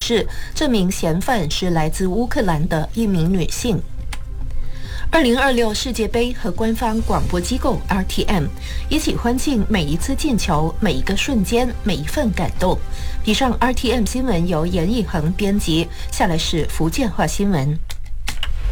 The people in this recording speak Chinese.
示，这名嫌犯是来自乌克兰的一名女性。2026世界杯和官方广播机构 RTM 一起欢庆每一次进球、每一个瞬间、每一份感动。以上 RTM 新闻由严义恒编辑，下来是福建话新闻。